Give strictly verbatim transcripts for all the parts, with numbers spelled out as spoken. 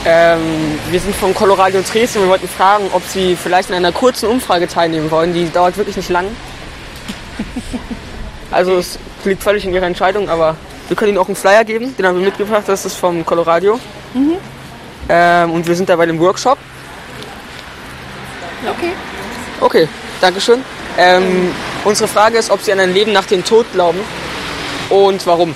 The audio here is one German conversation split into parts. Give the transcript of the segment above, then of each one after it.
Ähm, wir sind von Coloradio Dresden und wir wollten fragen, ob Sie vielleicht in einer kurzen Umfrage teilnehmen wollen. Die dauert wirklich nicht lang. Also es liegt völlig in Ihrer Entscheidung, aber wir können Ihnen auch einen Flyer geben, den haben wir mitgebracht, das ist vom Coloradio. Mhm. Ähm, und wir sind da bei dem Workshop. Okay. Okay, dankeschön. Ähm, ähm. Unsere Frage ist, ob Sie an ein Leben nach dem Tod glauben und warum.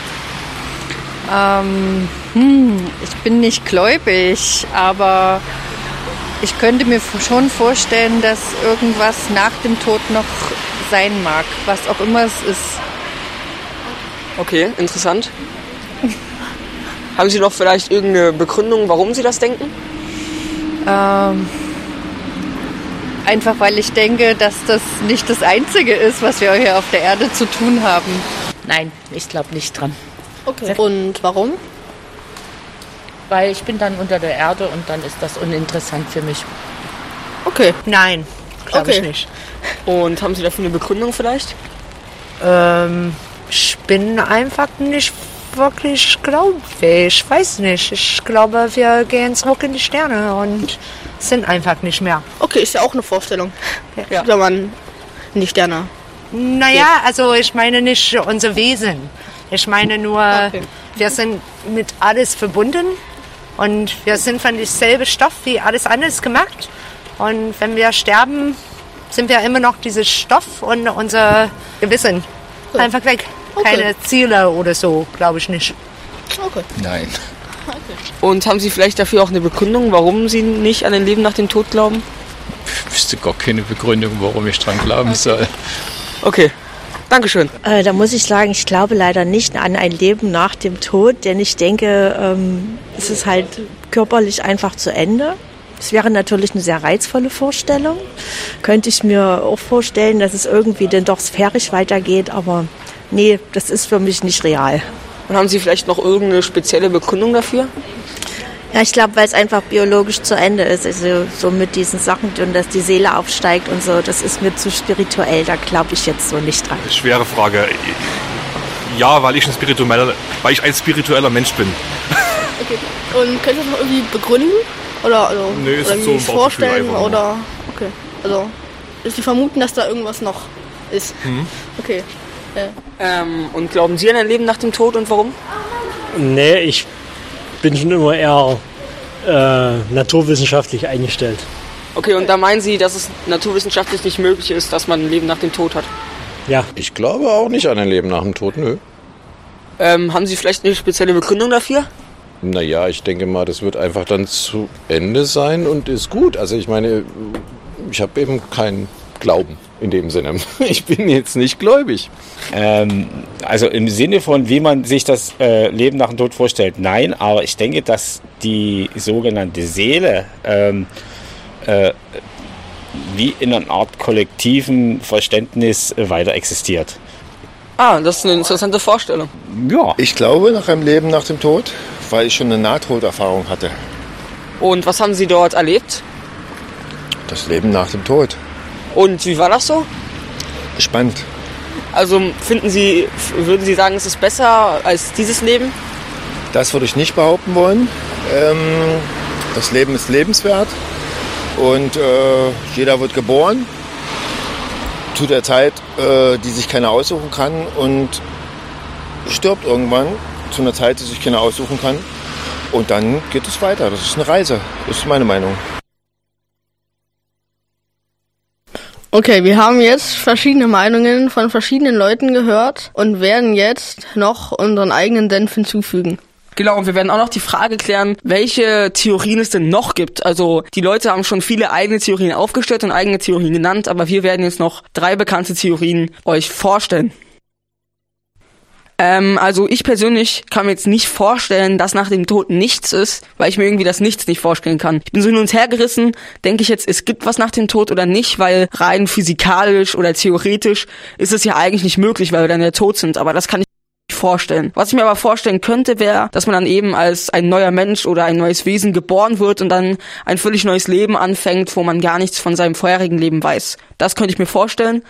Ähm, hm, ich bin nicht gläubig, aber ich könnte mir schon vorstellen, dass irgendwas nach dem Tod noch sein mag, was auch immer es ist. Okay, interessant. Haben Sie noch vielleicht irgendeine Begründung, warum Sie das denken? Ähm, einfach weil ich denke, dass das nicht das Einzige ist, was wir hier auf der Erde zu tun haben. Nein, ich glaube nicht dran. Okay. Und warum? Weil ich bin dann unter der Erde und dann ist das uninteressant für mich. Okay. Nein, glaube okay. ich nicht. Und haben Sie dafür eine Begründung vielleicht? Ähm, ich bin einfach nicht wirklich glaubwürdig. Ich weiß nicht. Ich glaube, wir gehen zurück in die Sterne und sind einfach nicht mehr. Okay, ist ja auch eine Vorstellung. Ja. Wenn man in die Sterne. Naja, also ich meine nicht unser Wesen. Ich meine nur, okay. Wir sind mit alles verbunden und wir sind von demselben Stoff wie alles anderes gemacht. Und wenn wir sterben, sind wir immer noch dieser Stoff und unser Gewissen okay. einfach weg. Okay. Keine Ziele oder so, glaube ich nicht. Okay. Nein. Okay. Und haben Sie vielleicht dafür auch eine Begründung, warum Sie nicht an ein Leben nach dem Tod glauben? Ich wüsste gar keine Begründung, warum ich dran glauben okay. soll. Okay, Dankeschön. Äh, da muss ich sagen, ich glaube leider nicht an ein Leben nach dem Tod, denn ich denke, ähm, es ist halt körperlich einfach zu Ende. Es wäre natürlich eine sehr reizvolle Vorstellung. Könnte ich mir auch vorstellen, dass es irgendwie dann doch sphärisch weitergeht, aber nee, das ist für mich nicht real. Und haben Sie vielleicht noch irgendeine spezielle Begründung dafür? Ja, ich glaube, weil es einfach biologisch zu Ende ist. Also so mit diesen Sachen und dass die Seele aufsteigt und so, das ist mir zu spirituell, da glaube ich jetzt so nicht dran. Schwere Frage. Ja, weil ich ein spiritueller, weil ich ein spiritueller Mensch bin. Okay. Und könnt ihr das noch irgendwie begründen? Oder, also, nee, ist oder so ein vorstellen? Oder okay. Also ist die vermuten, dass da irgendwas noch ist. Mhm. Okay. Ja. Ähm, und glauben Sie an ein Leben nach dem Tod und warum? Nee, ich bin schon immer eher äh, naturwissenschaftlich eingestellt. Okay, und da meinen Sie, dass es naturwissenschaftlich nicht möglich ist, dass man ein Leben nach dem Tod hat? Ja. Ich glaube auch nicht an ein Leben nach dem Tod, nö. Ähm, haben Sie vielleicht eine spezielle Begründung dafür? Naja, ich denke mal, das wird einfach dann zu Ende sein und ist gut. Also ich meine, ich habe eben keinen Glauben in dem Sinne. Ich bin jetzt nicht gläubig. Ähm, also im Sinne von, wie man sich das äh, Leben nach dem Tod vorstellt, nein. Aber ich denke, dass die sogenannte Seele ähm, äh, wie in einer Art kollektiven Verständnis äh, weiter existiert. Ah, das ist eine interessante Vorstellung. Ja. Ich glaube nach einem Leben nach dem Tod, weil ich schon eine Nahtoderfahrung hatte. Und was haben Sie dort erlebt? Das Leben nach dem Tod. Und wie war das so? Spannend. Also finden Sie, würden Sie sagen, es ist besser als dieses Leben? Das würde ich nicht behaupten wollen. Ähm, das Leben ist lebenswert und äh, jeder wird geboren zu der Zeit, äh, die sich keiner aussuchen kann und stirbt irgendwann zu einer Zeit, die sich keiner aussuchen kann. Und dann geht es weiter. Das ist eine Reise. Das ist meine Meinung. Okay, wir haben jetzt verschiedene Meinungen von verschiedenen Leuten gehört und werden jetzt noch unseren eigenen Senf hinzufügen. Genau, und wir werden auch noch die Frage klären, welche Theorien es denn noch gibt. Also die Leute haben schon viele eigene Theorien aufgestellt und eigene Theorien genannt, aber wir werden jetzt noch drei bekannte Theorien euch vorstellen. Ähm, also ich persönlich kann mir jetzt nicht vorstellen, dass nach dem Tod nichts ist, weil ich mir irgendwie das Nichts nicht vorstellen kann. Ich bin so hin und her gerissen, denke ich jetzt, es gibt was nach dem Tod oder nicht, weil rein physikalisch oder theoretisch ist es ja eigentlich nicht möglich, weil wir dann ja tot sind, aber das kann ich nicht vorstellen. Was ich mir aber vorstellen könnte, wäre, dass man dann eben als ein neuer Mensch oder ein neues Wesen geboren wird und dann ein völlig neues Leben anfängt, wo man gar nichts von seinem vorherigen Leben weiß. Das könnte ich mir vorstellen.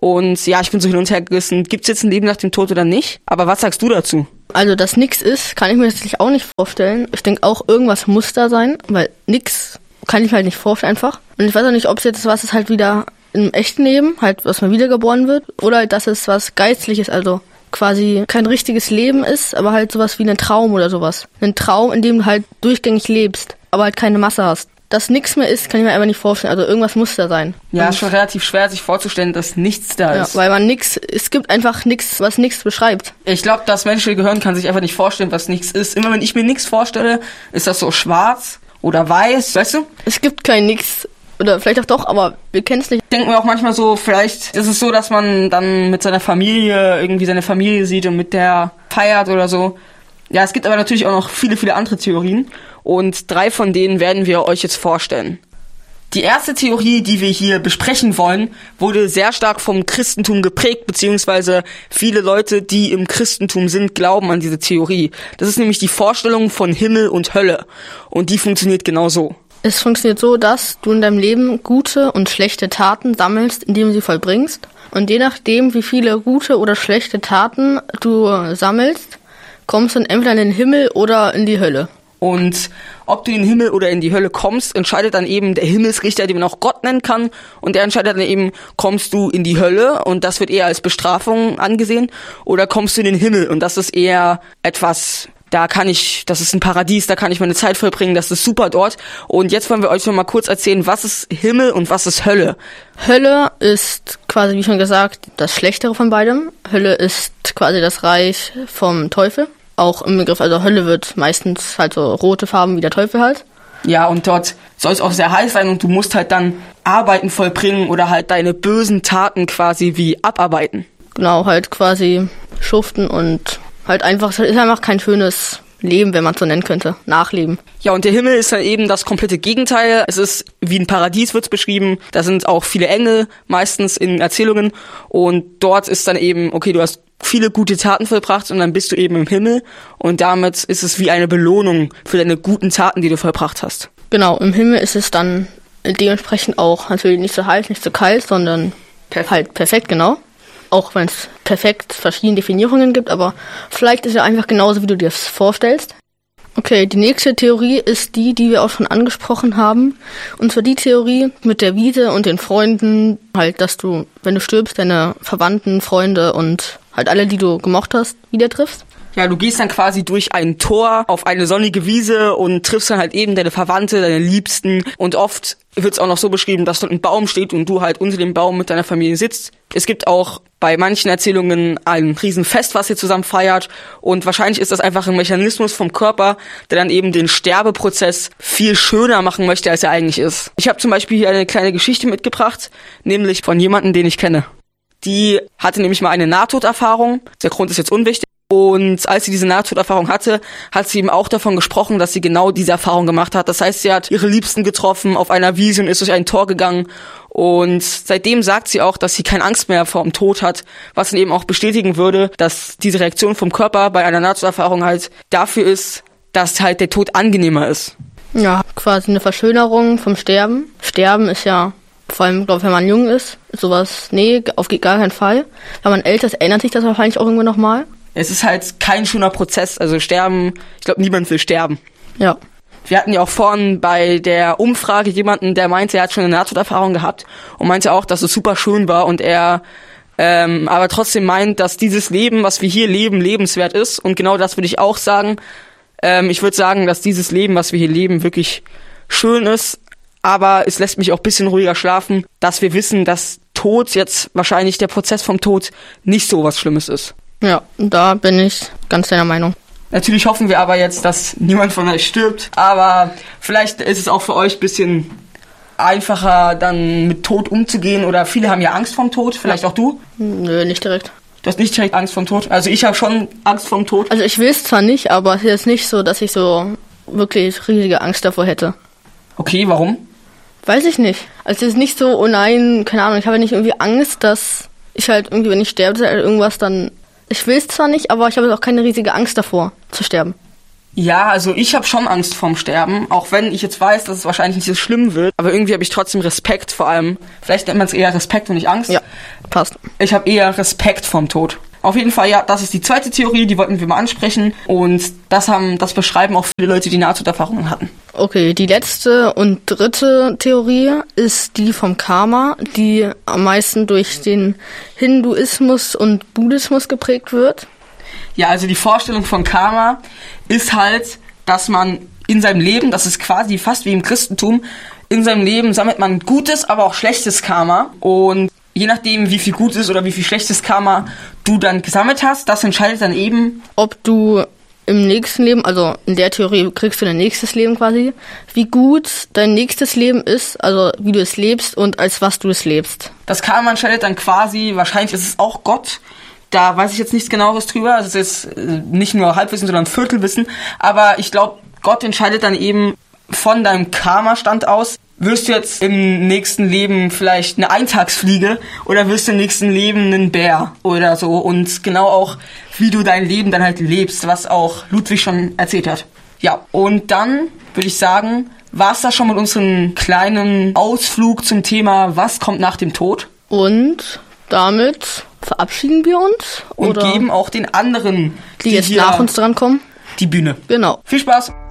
Und ja, ich bin so hin und her gerissen, gibt's jetzt ein Leben nach dem Tod oder nicht? Aber was sagst du dazu? Also, dass nix ist, kann ich mir tatsächlich auch nicht vorstellen. Ich denke auch, irgendwas muss da sein, weil nix kann ich mir halt nicht vorstellen einfach. Und ich weiß auch nicht, ob es jetzt was ist halt wieder im echten Leben, halt, was man wiedergeboren wird, oder halt, dass es was Geistliches, also quasi kein richtiges Leben ist, aber halt sowas wie ein Traum oder sowas. Ein Traum, in dem du halt durchgängig lebst, aber halt keine Masse hast. Dass nichts mehr ist, kann ich mir einfach nicht vorstellen. Also irgendwas muss da sein. Ja, ist schon relativ schwer, sich vorzustellen, dass nichts da ist. Ja, weil man nix, es gibt einfach nichts, was nichts beschreibt. Ich glaube, das menschliche Gehirn kann sich einfach nicht vorstellen, was nichts ist. Immer wenn ich mir nichts vorstelle, ist das so schwarz oder weiß, weißt du? Es gibt kein Nix. Oder vielleicht auch doch, aber wir kennen es nicht. Denken wir auch manchmal so, vielleicht ist es so, dass man dann mit seiner Familie irgendwie seine Familie sieht und mit der feiert oder so. Ja, es gibt aber natürlich auch noch viele, viele andere Theorien. Und drei von denen werden wir euch jetzt vorstellen. Die erste Theorie, die wir hier besprechen wollen, wurde sehr stark vom Christentum geprägt, beziehungsweise viele Leute, die im Christentum sind, glauben an diese Theorie. Das ist nämlich die Vorstellung von Himmel und Hölle. Und die funktioniert genau so. Es funktioniert so, dass du in deinem Leben gute und schlechte Taten sammelst, indem du sie vollbringst. Und je nachdem, wie viele gute oder schlechte Taten du sammelst, kommst du dann entweder in den Himmel oder in die Hölle. Und ob du in den Himmel oder in die Hölle kommst, entscheidet dann eben der Himmelsrichter, den man auch Gott nennen kann. Und der entscheidet dann eben, kommst du in die Hölle und das wird eher als Bestrafung angesehen, oder kommst du in den Himmel und das ist eher etwas, da kann ich, das ist ein Paradies, da kann ich meine Zeit vollbringen, das ist super dort. Und jetzt wollen wir euch noch mal kurz erzählen, was ist Himmel und was ist Hölle. Hölle ist quasi, wie schon gesagt, das Schlechtere von beidem. Hölle ist quasi das Reich vom Teufel. Auch im Begriff, also Hölle wird meistens halt so rote Farben wie der Teufel halt. Ja, und dort soll es auch sehr heiß sein und du musst halt dann Arbeiten vollbringen oder halt deine bösen Taten quasi wie abarbeiten. Genau, halt quasi schuften und halt einfach, es ist einfach kein schönes Leben, wenn man es so nennen könnte, Nachleben. Ja, und der Himmel ist dann eben das komplette Gegenteil. Es ist wie ein Paradies, wird's beschrieben. Da sind auch viele Engel, meistens in Erzählungen. Und dort ist dann eben, okay, du hast viele gute Taten vollbracht und dann bist du eben im Himmel. Und damit ist es wie eine Belohnung für deine guten Taten, die du vollbracht hast. Genau, im Himmel ist es dann dementsprechend auch natürlich nicht so heiß, nicht so kalt, sondern perfekt. halt perfekt, genau. Auch wenn es perfekt verschiedene Definierungen gibt, aber vielleicht ist es einfach genauso, wie du dir das vorstellst. Okay, die nächste Theorie ist die, die wir auch schon angesprochen haben. Und zwar die Theorie mit der Wiese und den Freunden, halt, dass du, wenn du stirbst, deine Verwandten, Freunde und halt alle, die du gemocht hast, wieder triffst. Ja, du gehst dann quasi durch ein Tor auf eine sonnige Wiese und triffst dann halt eben deine Verwandte, deine Liebsten. Und oft wird es auch noch so beschrieben, dass dort ein Baum steht und du halt unter dem Baum mit deiner Familie sitzt. Es gibt auch bei manchen Erzählungen ein Riesenfest, was ihr zusammen feiert. Und wahrscheinlich ist das einfach ein Mechanismus vom Körper, der dann eben den Sterbeprozess viel schöner machen möchte, als er eigentlich ist. Ich habe zum Beispiel hier eine kleine Geschichte mitgebracht, nämlich von jemandem, den ich kenne. Die hatte nämlich mal eine Nahtoderfahrung. Der Grund ist jetzt unwichtig. Und als sie diese Nahtoderfahrung hatte, hat sie eben auch davon gesprochen, dass sie genau diese Erfahrung gemacht hat. Das heißt, sie hat ihre Liebsten getroffen auf einer Wiese und ist durch ein Tor gegangen. Und seitdem sagt sie auch, dass sie keine Angst mehr vor dem Tod hat, was dann eben auch bestätigen würde, dass diese Reaktion vom Körper bei einer Nahtoderfahrung halt dafür ist, dass halt der Tod angenehmer ist. Ja, quasi eine Verschönerung vom Sterben. Sterben ist ja, vor allem, glaube ich, wenn man jung ist, sowas, nee, auf gar keinen Fall. Wenn man älter ist, ändert sich das wahrscheinlich auch irgendwann nochmal. Es ist halt kein schöner Prozess, also sterben, ich glaube, niemand will sterben. Ja. Wir hatten ja auch vorhin bei der Umfrage jemanden, der meinte, er hat schon eine Nahtoderfahrung gehabt und meinte auch, dass es super schön war und er ähm, aber trotzdem meint, dass dieses Leben, was wir hier leben, lebenswert ist. Und genau das würde ich auch sagen. Ähm, ich würde sagen, dass dieses Leben, was wir hier leben, wirklich schön ist, aber es lässt mich auch ein bisschen ruhiger schlafen, dass wir wissen, dass Tod jetzt wahrscheinlich der Prozess vom Tod nicht so was Schlimmes ist. Ja, da bin ich ganz deiner Meinung. Natürlich hoffen wir aber jetzt, dass niemand von euch stirbt, aber vielleicht ist es auch für euch ein bisschen einfacher, dann mit Tod umzugehen, oder viele haben ja Angst vorm Tod, vielleicht auch du? Nö, nicht direkt. Du hast nicht direkt Angst vorm Tod? Also ich habe schon Angst vorm Tod. Also ich will es zwar nicht, aber es ist nicht so, dass ich so wirklich riesige Angst davor hätte. Okay, warum? Weiß ich nicht. Also es ist nicht so, oh nein, keine Ahnung, ich habe nicht irgendwie Angst, dass ich halt irgendwie, wenn ich sterbe, halt irgendwas dann... Ich will es zwar nicht, aber ich habe auch keine riesige Angst davor, zu sterben. Ja, also ich habe schon Angst vorm Sterben, auch wenn ich jetzt weiß, dass es wahrscheinlich nicht so schlimm wird. Aber irgendwie habe ich trotzdem Respekt, vor allem, vielleicht nennt man es eher Respekt und nicht Angst. Ja, passt. Ich habe eher Respekt vorm Tod. Auf jeden Fall, ja, das ist die zweite Theorie, die wollten wir mal ansprechen. Und das haben, das beschreiben auch viele Leute, die Nahtoderfahrungen hatten. Okay, die letzte und dritte Theorie ist die vom Karma, die am meisten durch den Hinduismus und Buddhismus geprägt wird. Ja, also die Vorstellung von Karma ist halt, dass man in seinem Leben, das ist quasi fast wie im Christentum, in seinem Leben sammelt man gutes, aber auch schlechtes Karma. Und je nachdem, wie viel gutes oder wie viel schlechtes Karma du dann gesammelt hast, das entscheidet dann eben, ob du im nächsten Leben, also in der Theorie kriegst du dein nächstes Leben quasi, wie gut dein nächstes Leben ist, also wie du es lebst und als was du es lebst. Das Karma entscheidet dann quasi, wahrscheinlich ist es auch Gott. Da weiß ich jetzt nichts Genaueres drüber. Also es ist nicht nur Halbwissen, sondern Viertelwissen. Aber ich glaube, Gott entscheidet dann eben von deinem Karma-Stand aus. Wirst du jetzt im nächsten Leben vielleicht eine Eintagsfliege oder wirst du im nächsten Leben ein Bär oder so. Und genau auch, wie du dein Leben dann halt lebst, was auch Ludwig schon erzählt hat. Ja, und dann würde ich sagen, war es das schon mit unserem kleinen Ausflug zum Thema, was kommt nach dem Tod? Und damit verabschieden wir uns und oder geben auch den anderen, die, die jetzt nach uns drankommen, die Bühne. Genau. Viel Spaß!